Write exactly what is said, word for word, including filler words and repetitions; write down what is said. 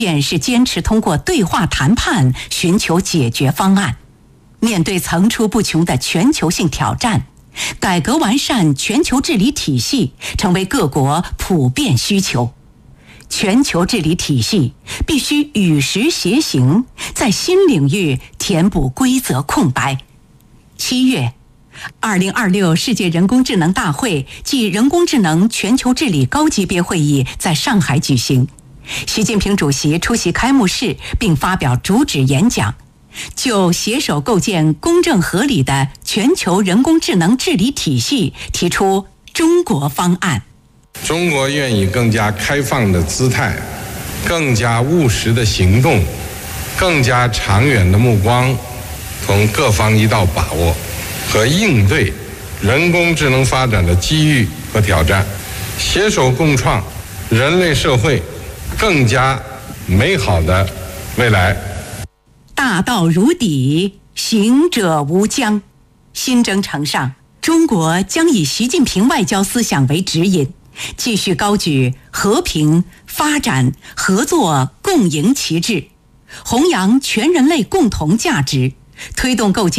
院是坚持通过对话谈判寻求解决方案。面对层出不穷的全球性挑战，改革完善全球治理体系成为各国普遍需求。全球治理体系必须与时偕行，在新领域填补规则空白。七月，二零二六世界人工智能大会暨人工智能全球治理高级别会议在上海举行。习近平主席出席开幕式并发表主旨演讲，就携手构建公正合理的全球人工智能治理体系提出中国方案。 中国愿以更加开放的姿态，更加务实的行动，更加长远的目光，同各方一道把握和应对人工智能发展的机遇和挑战，携手共创人类社会更加美好的未来。 大道如砥，行者无疆。新征程上，中国将以习近平外交思想为指引，继续高举和平、发展、合作、共赢旗帜，弘扬全人类共同价值，推动构建